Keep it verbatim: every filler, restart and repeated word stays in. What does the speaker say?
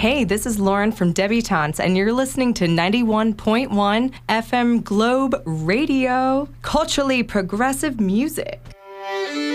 Hey, this is Lauren from Debutantes, and you're listening to ninety-one point one F M Globe Radio, culturally progressive music.